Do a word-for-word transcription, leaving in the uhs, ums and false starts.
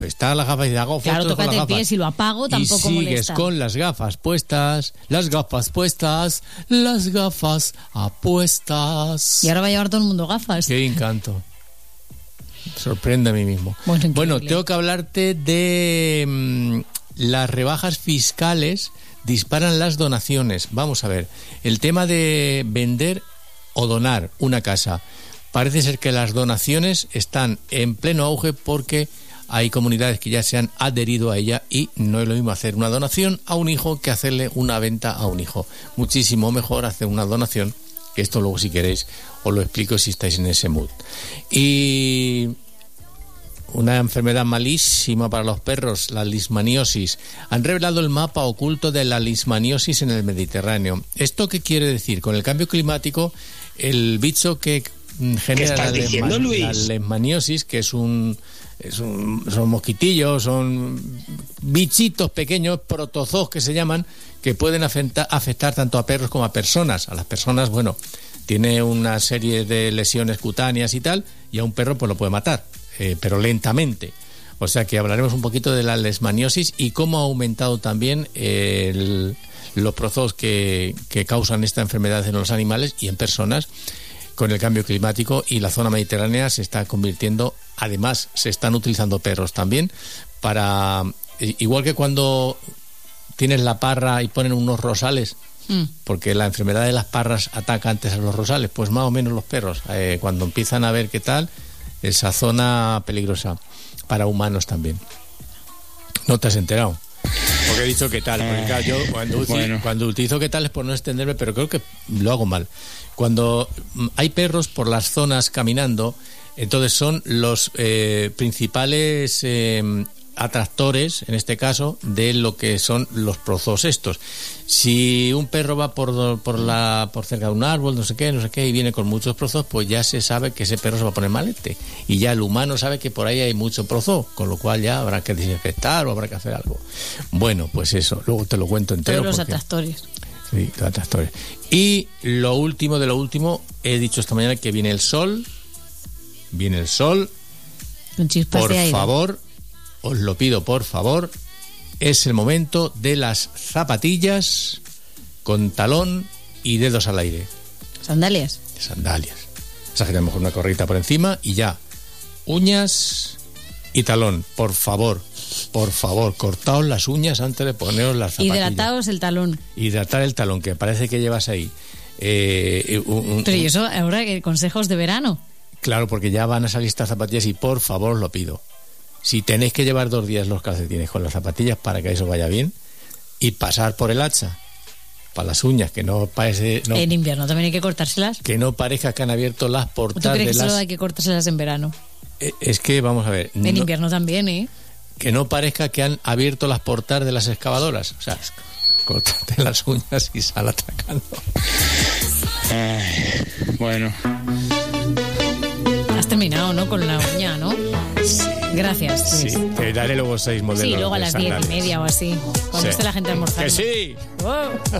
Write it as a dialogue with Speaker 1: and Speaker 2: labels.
Speaker 1: Está las gafas y hago fotos
Speaker 2: claro,
Speaker 1: con las
Speaker 2: tócate el
Speaker 1: gafas.
Speaker 2: pie, si lo apago tampoco
Speaker 1: y sigues
Speaker 2: molesta.
Speaker 1: con las gafas puestas, las gafas puestas, las gafas apuestas.
Speaker 2: Y ahora va a llevar todo el mundo gafas.
Speaker 1: Qué encanto. Sorprende a mí mismo.
Speaker 2: Bueno,
Speaker 1: bueno, tengo que hablarte de mmm, las rebajas fiscales disparan las donaciones. Vamos a ver, el tema de vender o donar una casa. Parece ser que las donaciones están en pleno auge porque hay comunidades que ya se han adherido a ella y no es lo mismo hacer una donación a un hijo que hacerle una venta a un hijo. Muchísimo mejor hacer una donación, que esto luego si queréis os lo explico si estáis en ese mood. Y una enfermedad malísima para los perros, la leishmaniosis. Han revelado el mapa oculto de la leishmaniosis en el Mediterráneo. ¿Esto qué quiere decir? Con el cambio climático, el bicho que genera la,
Speaker 3: diciendo,
Speaker 1: lesma, la leishmaniosis, que es un, es un son mosquitillos, son bichitos pequeños, protozoos que se llaman, que pueden afectar, afectar tanto a perros como a personas. A las personas, bueno, tiene una serie de lesiones cutáneas y tal, y a un perro pues lo puede matar, eh, pero lentamente. O sea que hablaremos un poquito de la leishmaniosis y cómo ha aumentado también el, los protozoos que, que causan esta enfermedad en los animales y en personas con el cambio climático, y la zona mediterránea se está convirtiendo, además se están utilizando perros también para, igual que cuando tienes la parra y ponen unos rosales, mm. porque la enfermedad de las parras ataca antes a los rosales, pues más o menos los perros, eh, cuando empiezan a ver qué tal, esa zona peligrosa para humanos también. ¿No te has enterado? Porque he dicho qué tal, porque claro, yo cuando, uti- bueno. cuando utilizo qué tal es por no extenderme, pero creo que lo hago mal. Cuando hay perros por las zonas caminando, entonces son los eh, principales eh, atractores, en este caso, de lo que son los prozoos estos. Si un perro va por por la por cerca de un árbol, no sé qué, no sé qué, y viene con muchos prozoos, pues ya se sabe que ese perro se va a poner malete. Y ya el humano sabe que por ahí hay mucho prozoo, con lo cual ya habrá que desinfectar o habrá que hacer algo. Bueno, pues eso, luego te lo cuento entero.
Speaker 2: Todos los
Speaker 1: porque...
Speaker 2: atractores.
Speaker 1: Sí, atractores. Y lo último de lo último, he dicho esta mañana que viene el sol, viene el sol,
Speaker 2: con chispas
Speaker 1: por
Speaker 2: de aire.
Speaker 1: favor, os lo pido por favor, es el momento de las zapatillas con talón y dedos al aire.
Speaker 2: Sandalias.
Speaker 1: Sandalias. Exageramos con una correita por encima y ya. Uñas y talón, por favor. Por favor, cortaos las uñas antes de poneros las zapatillas.
Speaker 2: Hidrataos el talón.
Speaker 1: Hidratar el talón, que parece que llevas ahí. Eh, un, un,
Speaker 2: Pero y eso, ahora que consejos de verano.
Speaker 1: Claro, porque ya van a salir estas zapatillas y por favor lo pido. Si tenéis que llevar dos días los calcetines con las zapatillas para que eso vaya bien, y pasar por el hacha para las uñas, que no parece... No,
Speaker 2: en invierno también hay que cortárselas.
Speaker 1: Que no parezca que han abierto las portadas.
Speaker 2: ¿Tú crees
Speaker 1: de
Speaker 2: que
Speaker 1: las...
Speaker 2: solo hay que cortárselas en verano?
Speaker 1: Eh, es que, vamos a ver...
Speaker 2: En no... invierno también, ¿eh?
Speaker 1: Que no parezca que han abierto las portadas de las excavadoras. O sea, córtate las uñas y sal atacando.
Speaker 3: Ay, bueno.
Speaker 2: Has terminado, ¿no? Con la uña, ¿no?
Speaker 1: Sí.
Speaker 2: Gracias, Luis.
Speaker 1: Sí, te daré luego seis modelos.
Speaker 2: Sí, luego a las diez y media o así. Cuando sí. esté la gente almorzando.
Speaker 1: ¡Que sí!
Speaker 2: Wow.